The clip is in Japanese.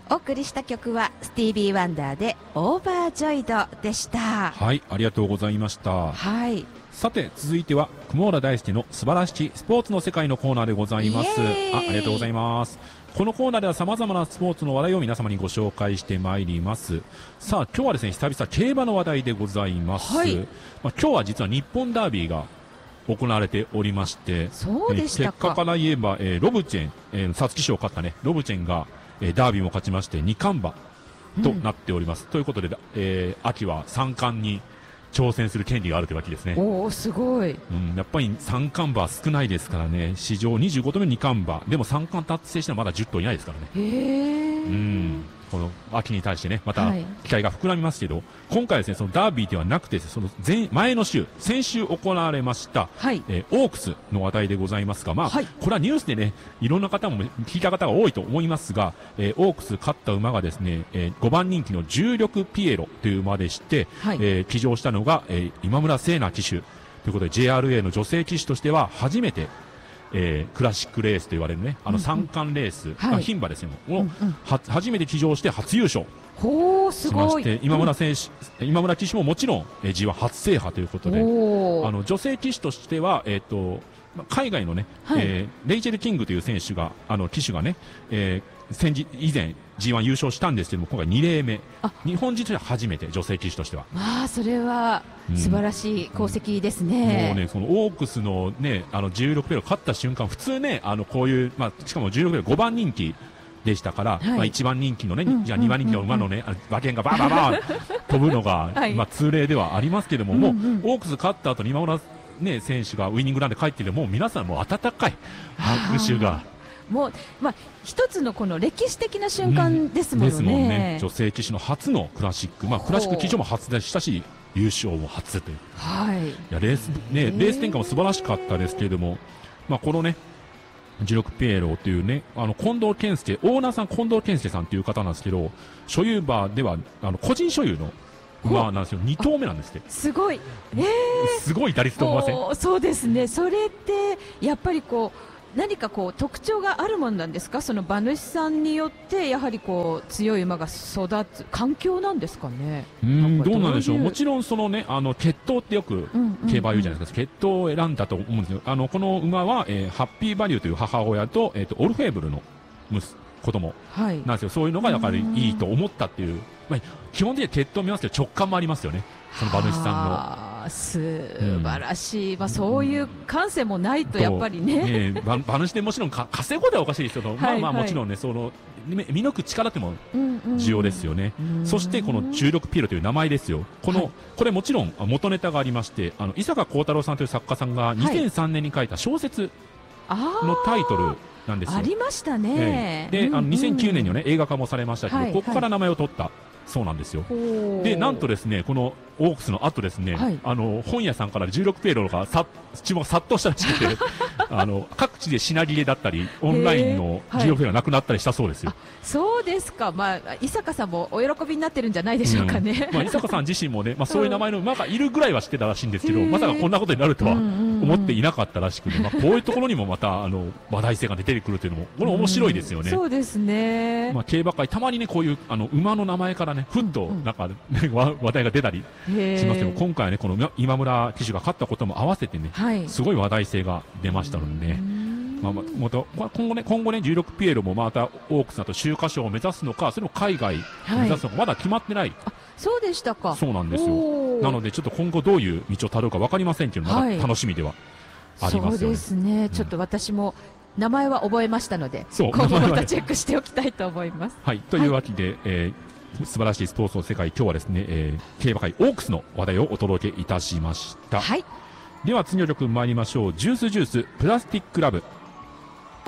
お送りした曲はスティービー・ワンダーでオーバージョイドでした。 はい、ありがとうございました。 はい。 さて続いては雲浦大輔の素晴らしきスポーツの世界のコーナーでございます。ありがとうございます。このコーナーでは様々なスポーツの話題を皆様にご紹介してまいります。さあ今日はですね、久々競馬の話題でございます。 はい。 今日は実は日本ダービーが行われておりまして、 そうでしたか。 結果から言えば、ロブチェン、皐月賞を勝ったねロブチェンが、ダービーも勝ちまして2冠馬となっております。ということで、秋は3冠に挑戦する権利があるというわけですね。 おー、すごい。 やっぱり3冠馬少ないですからね。史上25頭目の2冠馬でも3冠達成したのはまだ10頭いないですからね。この秋に対してね、また期待が膨らみますけど、今回はですね、そのダービーではなくて、その前の週、先週行われました、オークスの話題でございますが、これはニュースでね、いろんな方も聞いた方が多いと思いますが、オークス勝った馬がですね、5番人気の重力ピエロという馬でして、騎乗したのが、今村聖奈騎手ということで、JRA の女性騎手としては初めて、クラシックレースと言われるね、三冠レース、牝馬ですよ、初めて騎乗して初優勝しまして、今村騎手ももちろん、G1 初制覇ということで、女性騎手としては、海外のね、レイチェル・キングという選手が、騎手がね、以前 G1 優勝したんですけども、今回2例目、日本人としては初めて、女性騎手としては。 それは素晴らしい功績ですね。 もうね、そのオークスのね、16ペロ勝った瞬間、普通ね、こういう、しかも16ペロ5番人気でしたから、1番人気のね、じゃあ2番人気の馬のね、馬券がバーバーバー飛ぶのが、通例ではありますけども、もうオークス勝った後に今村ね、選手がウイニングランで帰っていて、もう皆さんもう温かい拍手が。 もう、一つのこの歴史的な瞬間ですもんね。ですもんね。 女性騎手の初のクラシック、クラシック騎乗も初でしたし、優勝も初という。いや、レース展開も素晴らしかったですけれども、このね、16ピエロというね、近藤健介、オーナーさん近藤健介さんという方なんですけど、所有馬では、個人所有の馬なんですよ。2頭目なんですって。 すごい。 すごい打率と思いません？ そうですね。それって、やっぱりこう、何かこう特徴があるものなんですか？その馬主さんによってやはりこう強い馬が育つ環境なんですかね。 どうなんでしょう。もちろんそのね、血統ってよく競馬言うじゃないですか。血統を選んだと思うんですよ。この馬は、ハッピーバリューという母親と、オルフェーブルの子供なんですよ。そういうのがやっぱりいいと思ったっていう。基本的には血統を見ますけど直感もありますよね。その馬主さんの。 素晴らしい、そういう感性もないとやっぱりね、 馬主でもちろん稼ごうではおかしいですけど、もちろんね、その見抜く力っても重要ですよね。そしてこの16ピエロという名前ですよ。これもちろん元ネタがありまして、伊坂幸太郎さんという作家さんが2003年に書いた小説のタイトルなんですよ。 ありましたね。 で、2009年にはね映画化もされましたけど、ここから名前を取ったそうなんですよ。で、なんとですね、このオークスの後ですね、本屋さんから16ピエロが注目殺到したらしくて、各地で品切れだったり、オンラインの16ピエロがなくなったりしたそうですよ。 そうですか。伊坂さんもお喜びになってるんじゃないでしょうかね。 伊坂さん自身もね、そういう名前の馬がいるぐらいは知ってたらしいんですけど、まさかこんなことになるとは思っていなかったらしくて、こういうところにもまた話題性が出てくるというのも、これ面白いですよね。 そうですね。 競馬界たまにね、こういう馬の名前からね、ふっとなんか話題が出たりしますけど、今回はね、この今村騎手が勝ったことも合わせてね、すごい話題性が出ましたのでね。今後ね、16ピエロもまたオークスだと秋華賞を目指すのか、それも海外を目指すのか、まだ決まってない。 そうでしたか。 そうなんですよ。なので、ちょっと今後どういう道をたどるか分かりませんけど、まだ楽しみではありますよね。 そうですね。ちょっと私も名前は覚えましたので、今後またチェックしておきたいと思います。 というわけで、素晴らしいスポーツの世界、今日はですね、競馬界オークスの話題をお届けいたしました。では次の曲参りましょう。ジュースプラスティックラブ。